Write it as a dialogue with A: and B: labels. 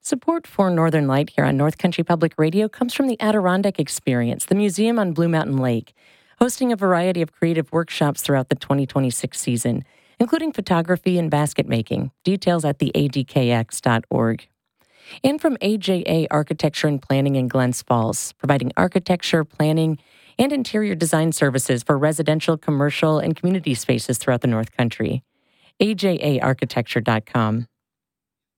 A: Support for Northern Light here on North Country Public Radio comes from the Adirondack Experience, the museum on Blue Mountain Lake, hosting a variety of creative workshops throughout the 2026 season, including photography and basket making. Details at theadkx.org. And from AJA Architecture and Planning in Glens Falls, providing architecture, planning, and interior design services for residential, commercial, and community spaces throughout the North Country. ajaarchitecture.com.